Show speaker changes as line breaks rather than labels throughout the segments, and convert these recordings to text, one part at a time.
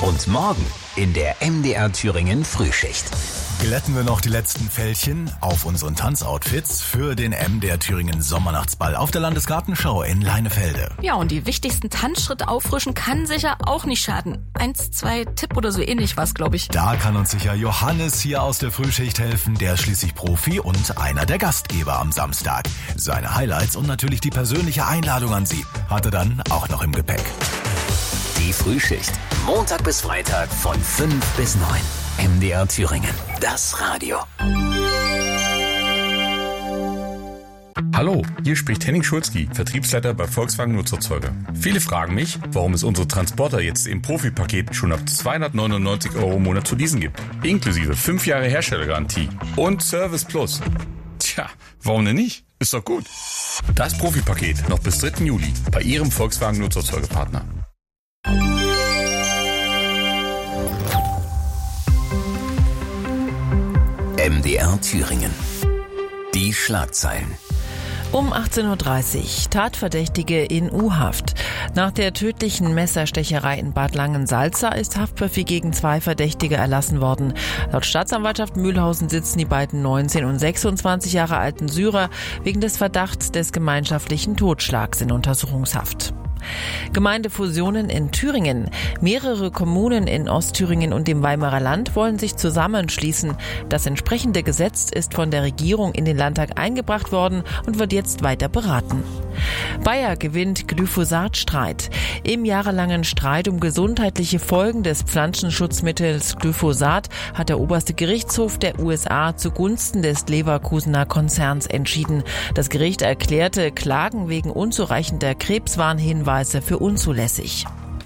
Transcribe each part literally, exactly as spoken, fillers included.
Und morgen in der M D R Thüringen Frühschicht.
Glätten wir noch die letzten Fältchen auf unseren Tanzoutfits für den M D R Thüringen Sommernachtsball auf der Landesgartenschau in Leinefelde.
Ja, und die wichtigsten Tanzschritte auffrischen kann sicher auch nicht schaden. Eins, zwei Tipp oder so ähnlich was, glaube ich.
Da kann uns sicher Johannes hier aus der Frühschicht helfen, der ist schließlich Profi und einer der Gastgeber am Samstag. Seine Highlights und natürlich die persönliche Einladung an Sie hat er dann auch noch im Gepäck.
Die Frühschicht, Montag bis Freitag von fünf bis neun. M D R Thüringen, das Radio.
Hallo, hier spricht Henning Schulzki, Vertriebsleiter bei Volkswagen Nutzerzeuger. Viele fragen mich, warum es unsere Transporter jetzt im Profipaket schon ab zweihundertneunundneunzig Euro im Monat zu leasen gibt. Inklusive fünf Jahre Herstellergarantie und Service Plus. Tja, warum denn nicht? Ist doch gut. Das Profipaket noch bis dritten Juli bei Ihrem Volkswagen Nutzerzeugerpartner.
M D R Thüringen. Die Schlagzeilen.
Um achtzehn Uhr dreißig, Tatverdächtige in U-Haft. Nach der tödlichen Messerstecherei in Bad Langensalza ist Haftbefehl gegen zwei Verdächtige erlassen worden. Laut Staatsanwaltschaft Mühlhausen sitzen die beiden neunzehn und sechsundzwanzig Jahre alten Syrer wegen des Verdachts des gemeinschaftlichen Totschlags in Untersuchungshaft. Gemeindefusionen in Thüringen. Mehrere Kommunen in Ostthüringen und dem Weimarer Land wollen sich zusammenschließen. Das entsprechende Gesetz ist von der Regierung in den Landtag eingebracht worden und wird jetzt weiter beraten. Bayer gewinnt Glyphosat-Streit. Im jahrelangen Streit um gesundheitliche Folgen des Pflanzenschutzmittels Glyphosat hat der oberste Gerichtshof der U S A zugunsten des Leverkusener Konzerns entschieden. Das Gericht erklärte Klagen wegen unzureichender Krebswarnhinweise für unzulässig.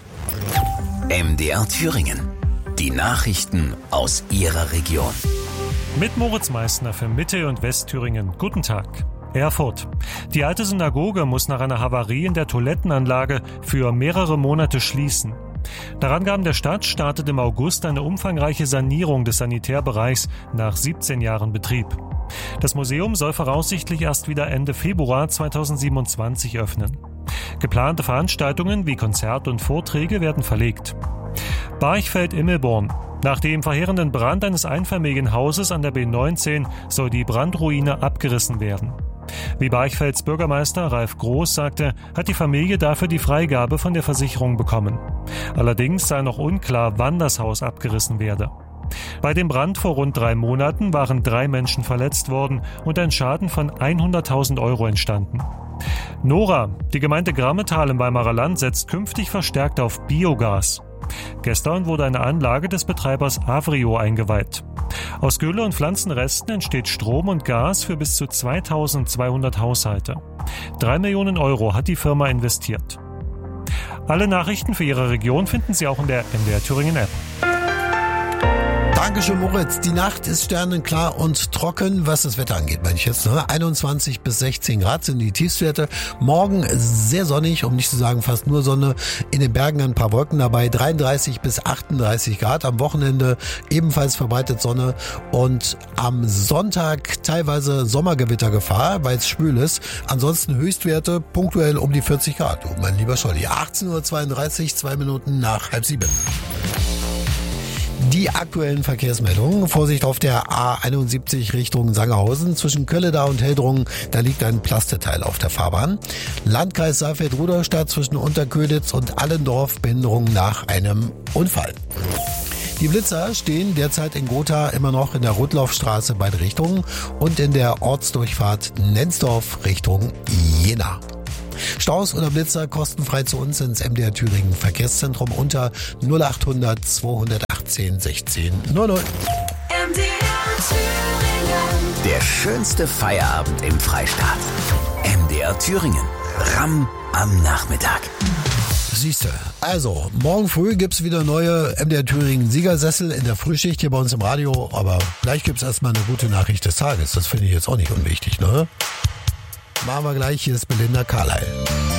M D R Thüringen. Die Nachrichten aus Ihrer Region.
Mit Moritz Meissner für Mitte- und Westthüringen. Guten Tag. Erfurt. Die alte Synagoge muss nach einer Havarie in der Toilettenanlage für mehrere Monate schließen. Nach Angaben der Stadt startet im August eine umfangreiche Sanierung des Sanitärbereichs nach siebzehn Jahren Betrieb. Das Museum soll voraussichtlich erst wieder Ende Februar zweitausendsiebenundzwanzig öffnen. Geplante Veranstaltungen wie Konzerte und Vorträge werden verlegt. Barchfeld-Immelborn. Nach dem verheerenden Brand eines Einfamilienhauses an der B neunzehn soll die Brandruine abgerissen werden. Wie Barchfelds Bürgermeister Ralf Groß sagte, hat die Familie dafür die Freigabe von der Versicherung bekommen. Allerdings sei noch unklar, wann das Haus abgerissen werde. Bei dem Brand vor rund drei Monaten waren drei Menschen verletzt worden und ein Schaden von hunderttausend Euro entstanden. Nora, die Gemeinde Grammetal im Weimarer Land, setzt künftig verstärkt auf Biogas. Gestern wurde eine Anlage des Betreibers Avrio eingeweiht. Aus Gülle und Pflanzenresten entsteht Strom und Gas für bis zu zweitausendzweihundert Haushalte. Drei Millionen Euro hat die Firma investiert. Alle Nachrichten für Ihre Region finden Sie auch in der M D R Thüringen App.
Dankeschön, Moritz. Die Nacht ist sternenklar und trocken, was das Wetter angeht, meine ich jetzt. Ne? einundzwanzig bis sechzehn Grad sind die Tiefstwerte. Morgen sehr sonnig, um nicht zu sagen fast nur Sonne. In den Bergen ein paar Wolken dabei. dreiunddreißig bis achtunddreißig Grad. Am Wochenende ebenfalls verbreitet Sonne. Und am Sonntag teilweise Sommergewittergefahr, weil es schwül ist. Ansonsten Höchstwerte punktuell um die vierzig Grad. Oh, mein lieber Scholli. achtzehn Uhr zweiunddreißig, zwei Minuten nach halb sieben. Die aktuellen Verkehrsmeldungen. Vorsicht auf der A einundsiebzig Richtung Sangerhausen. Zwischen Kölleda und Heldrungen, da liegt ein Plasteteil auf der Fahrbahn. Landkreis Saalfeld-Ruderstadt zwischen Unterköditz und Allendorf, Behinderung nach einem Unfall. Die Blitzer stehen derzeit in Gotha immer noch in der Rotlaufstraße beide Richtungen und in der Ortsdurchfahrt Nenzdorf Richtung Jena. Staus oder Blitzer kostenfrei zu uns ins M D R Thüringen Verkehrszentrum unter null achthundert zweihundertachtzehn sechzehn null null.
M D R Thüringen.
Der schönste Feierabend im Freistaat. M D R Thüringen. Ramm am Nachmittag.
Siehste. Also, morgen früh gibt's wieder neue M D R Thüringen Siegersessel in der Frühschicht hier bei uns im Radio. Aber gleich gibt's erstmal eine gute Nachricht des Tages. Das finde ich jetzt auch nicht unwichtig, ne? Machen wir gleich, hier ist Belinda Carlisle.